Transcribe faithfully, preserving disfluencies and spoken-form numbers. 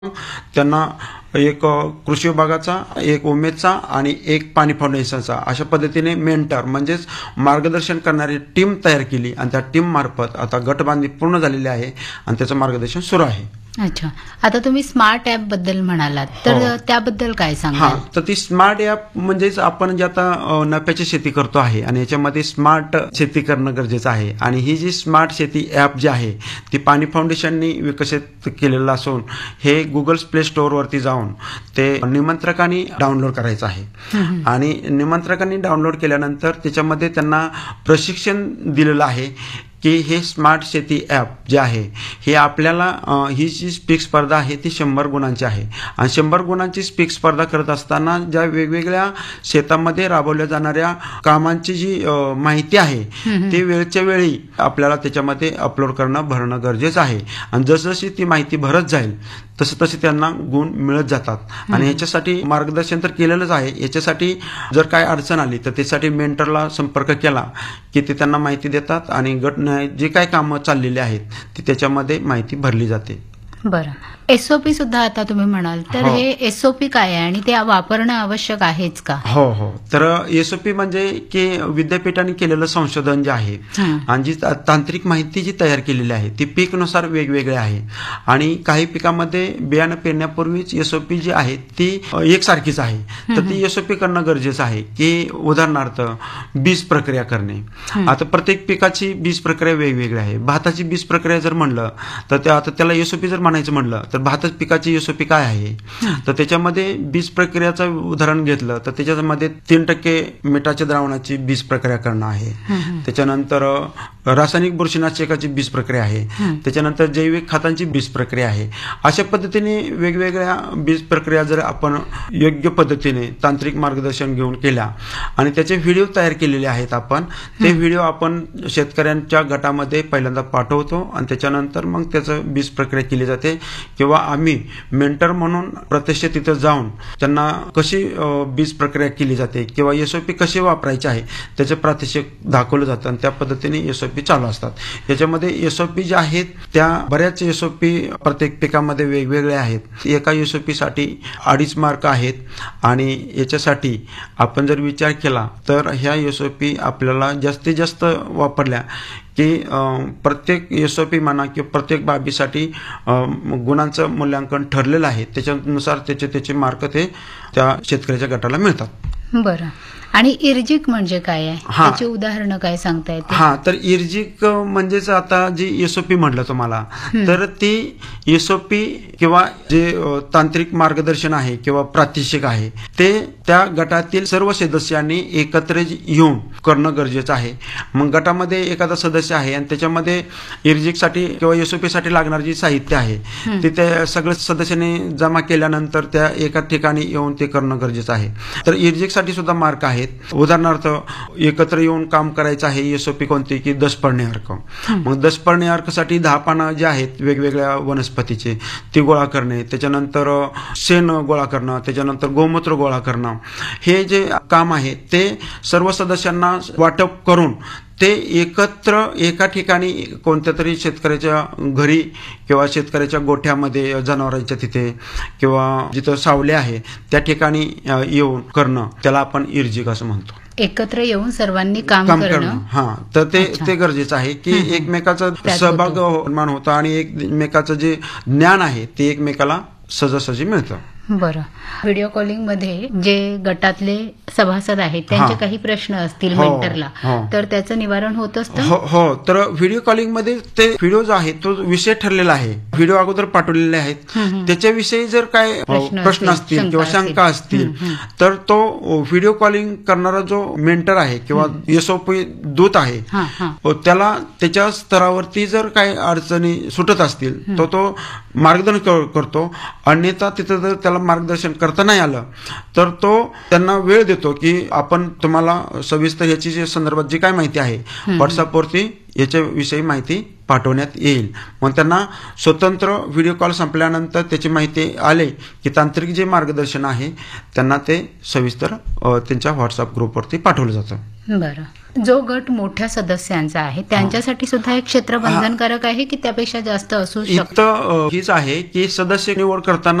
त्यांना एक कृषी विभागाचा, एक उमेदचा आणि एक पाणी फाउंडेशनचा अशा पद्धतीने मेंटर म्हणजेच मार्गदर्शन करणारी टीम तयार केली आणि त्या टीम मार्फत आता गटबांधणी पूर्ण झालेली आहे आणि त्याचं मार्गदर्शन सुरू आहे. अच्छा, आता तुम्ही स्मार्ट ॲप बद्दल म्हणालात तर हो. त्याबद्दल काय सांगाल? हां, तर ती स्मार्ट ॲप म्हणजेच आपण जे आता अ, नफ्याची शेती करतो आहे आणि याच्यामध्ये स्मार्ट शेती करणं गरजेचं आहे आणि ही जी स्मार्ट शेती ॲप जी आहे ती पाणी फाउंडेशननी विकसित केलेलं असून हे गुगल प्ले स्टोअरवरती जाऊन ते निमंत्रकांनी डाउनलोड करायचं आहे आणि निमंत्रकांनी डाउनलोड केल्यानंतर त्याच्यामध्ये त्यांना प्रशिक्षण दिलेलं आहे की हे स्मार्ट शेती ॲप जे आहे हे आपल्याला अ, ही जी स्पीक स्पर्धा आहे ती शंभर गुणांची आहे आणि शंभर गुणांची स्पीक स्पर्धा करत असताना ज्या वेगवेगळ्या शेतामध्ये राबवल्या जाणाऱ्या कामांची जी अ, माहिती आहे ती वेळच्या वेळी आपल्याला त्याच्यामध्ये अपलोड करणं भरणं गरजेचं आहे आणि जसजशी ती माहिती भरत जाईल तसं तसे त्यांना गुण मिळत जातात आणि ह्याच्यासाठी मार्गदर्शन तर केलेलंच आहे. याच्यासाठी जर काय अडचण आली तर त्यासाठी मेंटरला संपर्क केला की ते त्यांना माहिती देतात आणि गट जे काय कामं चाललेली आहेत ती त्याच्यामध्ये माहिती भरली जाते. बरं, एसओपी सुद्धा आता तुम्ही म्हणाल तर हो. हे एसओपी काय आहे आणि ते वापरणं आवश्यक आहेच का? हो हो तर एसओपी म्हणजे की विद्यापीठाने केलेलं संशोधन जे आहे आणि जी ता- तांत्रिक माहिती जी तयार केलेली आहे ती पीकनुसार वेगवेगळी आहे आणि काही पिकामध्ये बियाणं पेरण्यापूर्वीच एसओपी जी आहे ती अ, एकसारखीच आहे तर ती एसओपी करणं गरजेचं आहे की उदाहरणार्थ बीज प्रक्रिया करणे. आता प्रत्येक पिकाची बीज प्रक्रिया वेगवेगळी आहे. भाताची बीज प्रक्रिया जर म्हणलं तर त्या आता त्याला एसओपी जर म्हणायचं म्हणलं तर भातच पिकाची एसओपी काय आहे तर त्याच्यामध्ये बीज प्रक्रियाचं उदाहरण घेतलं तर त्याच्यामध्ये तीन टक्के मिठाच्या द्रावणाची बीज प्रक्रिया करणं आहे. त्याच्यानंतर अ, रासायनिक बुरशीनाशकाची बीज प्रक्रिया आहे. त्याच्यानंतर जैविक खतांची बीज प्रक्रिया आहे. अशा पद्धतीने वेगवेगळ्या बीज प्रक्रिया जर आपण योग्य पद्धतीने तांत्रिक मार्गदर्शन घेऊन केल्या आणि त्याचे व्हिडिओ तयार केलेले आहेत आपण ते व्हिडिओ आपण शेतकऱ्यांच्या गटामध्ये पहिल्यांदा पाठवतो आणि त्याच्यानंतर मग त्याचं बीज प्रक्रिया केली जाते किंवा आम्ही मेंटर म्हणून प्रत्यक्ष तिथं जाऊन त्यांना कशी अ, बीज प्रक्रिया केली जाते किंवा एसओपी कशी वापरायची आहे त्याचं प्रात्यक्षिक दाखवलं जातं आणि त्या पद्धतीने एसओपी चालू असतात. याच्यामध्ये एसओपी ज्या आहेत त्या बऱ्याच एसओपी प्रत्येक पिकामध्ये वेगवेगळ्या आहेत. एका एसओपी साठी अडीच मार्क आहेत आणि याच्यासाठी आपण जर विचार केला तर ह्या एसओपी आपल्याला जास्तीत जास्त वापरल्या की प्रत्येक एसओपी म्हणा किंवा प्रत्येक बाबीसाठी गुणांचं मूल्यांकन ठरलेलं आहे. त्याच्यानुसार त्याचे त्याचे मार्क ते त्या शेतकऱ्याच्या गटाला मिळतात. बरं, आणि इर्जिक म्हणजे काय आहे, हा. त्याची उदाहरणं काय सांगता येते? हा, तर इर्जिक म्हणजेच आता जी एसओपी म्हटलं तुम्हाला तर ती एसओपी किंवा जे अ, तांत्रिक मार्गदर्शन आहे किंवा प्रात्यक्षिक आहे ते त्या गटातील सर्व सदस्यांनी एकत्र येऊन करणं गरजेचं आहे. मग गटामध्ये एखादा सदस्य आहे आणि त्याच्यामध्ये इर्जिकसाठी किंवा एसओपी साठी लागणारे जे साहित्य आहे ते त्या सगळ्या सदस्यांनी जमा केल्यानंतर त्या एका ठिकाणी येऊन ते करणं गरजेचं आहे. तर इर्जिक साठी सुद्धा मार्क आहेत. उदाहरणार्थ एकत्र येऊन काम करायचं आहे एसओपी कोणती की दशपर्णी अर्क. मग दशपर्णी अर्कसाठी दहा पानं जे आहेत वेगवेगळ्या वनस्पतीचे ती गोळा करणे, त्याच्यानंतर शेण गोळा करणं, त्याच्यानंतर गोमूत्र गोळा करणं, हे जे काम आहे ते सर्व सदस्यांना वाटप करून ते एकत्र एका ठिकाणी कोणत्या तरी शेतकऱ्याच्या घरी किंवा शेतकऱ्याच्या गोठ्यामध्ये जनावरांच्या तिथे किंवा जिथं सावले आहे त्या ठिकाणी येऊन करणं त्याला आपण इर्जिक असं म्हणतो. एकत्र येऊन सर्वांनी काम काम करणं. करणं हा, तर ते ते गरजेचं आहे की एकमेकाचा सहभाग निर्माण होतं आणि एकमेकाचं जे ज्ञान आहे ते एकमेकाला सहजासहजी मिळतं. बरं, व्हिडिओ कॉलिंग मध्ये जे गटातले सभासद आहेत त्यांचे हा. काही काही प्रश्न असतील हो, मेंटरला हो. तर त्याचं निवारण होत असतं? हो हो तर व्हिडिओ कॉलिंग मध्ये ते व्हिडिओ जो आहे तो विषय ठरलेला आहे. व्हिडिओ अगोदर पाठवलेले आहेत त्याच्याविषयी जर काय प्रश्न प्रश्न असतील, असतील किंवा शंका शंका असतील तर तो व्हिडिओ कॉलिंग करणारा जो मेंटर आहे किंवा एसओपी दूत आहे हा, हा. त्याला त्याच्या स्तरावरती जर काही अडचणी सुटत असतील तर तो मार्गदर्शन कर- करतो. अन्यथा तिथं जर त्याला मार्गदर्शन करता नाही आलं तर तो त्यांना वेळ देतो की आपण तुम्हाला सविस्तर याची जे संदर्भात जी काय माहिती आहे व्हॉट्सअपवरती याच्याविषयी माहिती पाठवण्यात येईल. मग त्यांना स्वतंत्र व्हिडिओ कॉल संपल्यानंतर त्याची माहिती आले की तांत्रिक जे मार्गदर्शन आहे त्यांना ते सविस्तर त्यांच्या व्हॉट्सअप ग्रुपवरती पाठवलं जातं. बरं. जो गट मोठ्या सदस्यांचा आहे त्यांच्यासाठी सुद्धा एक क्षेत्र बंधनकारक आहे की त्यापेक्षा जास्त असू शकतं? इथं हीच आहे की सदस्य निवड करताना